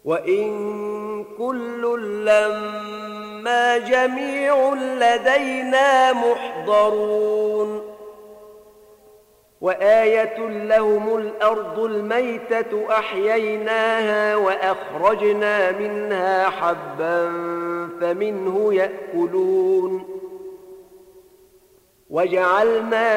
وإن كل لما جميع لدينا محضرون وآية لهم الأرض الميتة أحييناها وأخرجنا منها حبا فمنه يأكلون وجعلنا